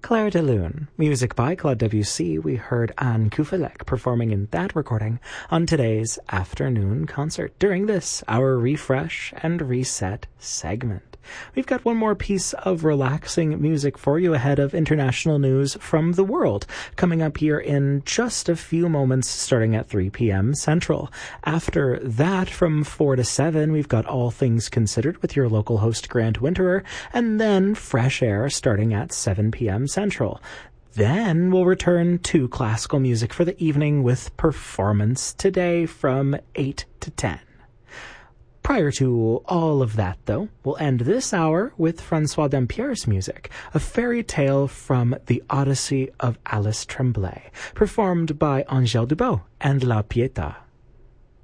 Claire de Lune, music by Claude Debussy. We heard Anne Kufelek performing in that recording on today's afternoon concert during this, our Refresh and Reset segment. We've got one more piece of relaxing music for you ahead of international news from the world, coming up here in just a few moments, starting at 3 p.m. Central. After that, from 4 to 7, we've got All Things Considered with your local host, Grant Winterer, and then Fresh Air starting at 7 p.m. Central. Then we'll return to classical music for the evening with Performance Today from 8 to 10. Prior to all of that, though, we'll end this hour with Francois Dampierre's music, a fairy tale from the Odyssey of Alice Tremblay, performed by Angèle Dubos and La Pietà.